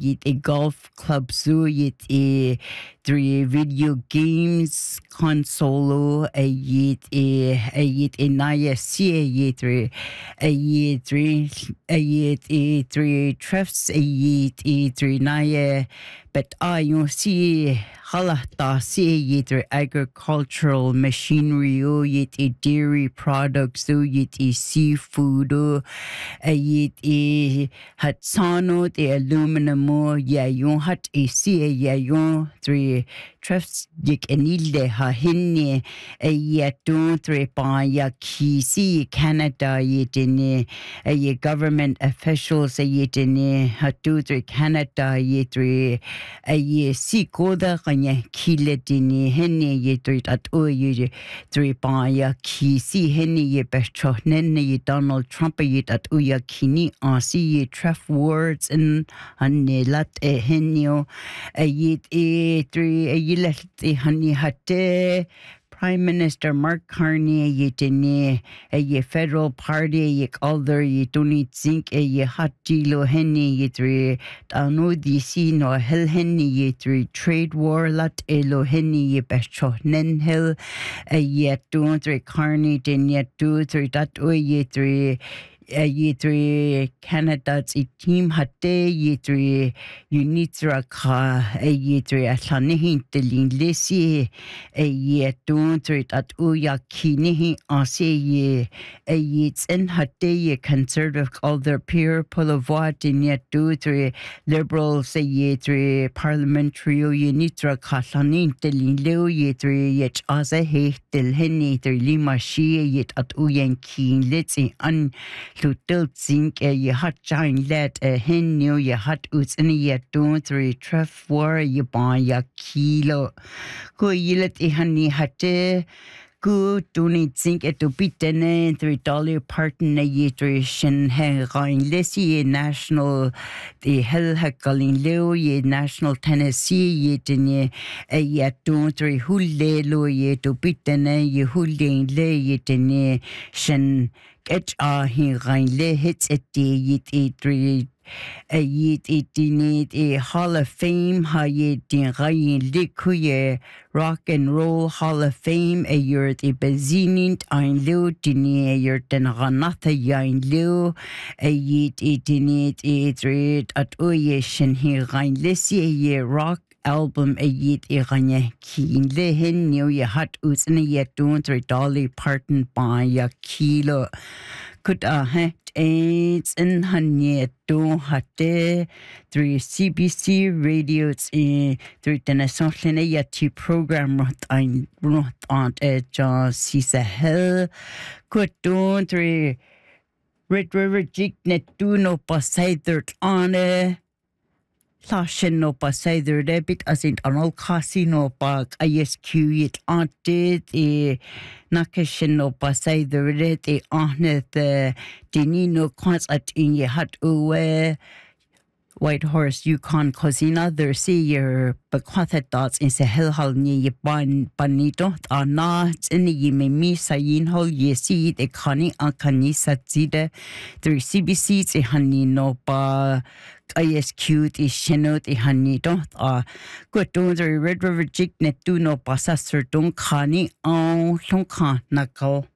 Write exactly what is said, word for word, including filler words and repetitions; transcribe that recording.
yit a golf club zoo yit a three video games console a yit a a yit a naya c a yit three a yit three a yit a three trefs a yit a three naya but I you see halata see yit agricultural machinery o yit a dairy products o yit a seafood o a yit a hatsano the aluminum o ya you hat a see ya you three trefs dik enilde ha hinne a yet don't three pa ya kisi Canada yit in a government officials a yit in hatu three Canada yit three a ye si koda kanya kile dini henne ye three at o ye three pa ya kisi henne ye becho nenne ye Donald Trump ye at o ya kini a si ye tref words and hanne lat e hennio a yit e three a ye let e hanne hatte Prime Minister Mark Carney ye tene a ye federal party ye alder ye don't think a ye hati lo henny ye three no D C no hell henny ye three trade war lat elo henny ye becho nen hill a ye don't three Carney den ye two three that o ye three a ye three Canada's a team hatte ye three unitra ka a ye three atlanihin telin lesi a ye don't three at uya kinihi ase ye a ye in hatte ye conservative all their peer pulavot in ye two three liberals a ye three parliamentary unitra ka tlanin telin leo ye three yet as a he tel henny three lima she yet at uyan kin let's an Lutel zinc a ye hot giant let a hen new ye hot uts in a ye two three tref war ye buy ya kilo. Go ye let a honey hatte. Good don't think it to beat the three dollar partner ye shin hang Lessie national the hell hackalin leo ye national Tennessee ye tinye a ye don't three who lay low ye to beat the ye who lay ye tinye shin get ah he rain le hits it ye it three a yit it need a Hall of Fame ha ye din rain likuye Rock and Roll Hall of Fame a year the bezinint ein leo dini a year den ranatha yain leo a yit it need it read at oye shin he rain lesi a year rock album a yit e ranye keen le hen new ye hat us in a yet don't three Dolly Parton by ya kilo could a het AIDS in hanye do hatte three C B C radios in three tenasohlene yati program rot ein rot on a ja si hell could do three Red River jig net do no pasaider on a Lashin no pasaider debit as in an old casino bag I S Q it anted e nakashin no pasaider red e ahnet the dinino quants at in ye hat uwe White Horse Yukon Cosina there see your bequathed dots in se hellhal ni ye ban banito are not in ye me mi sayin hol ye see the cani an canisa zide three C B Cs e honey no pa I S Q the shenot e honey don't ah good don't the Red River jig net do no passer don't cani on long can nakal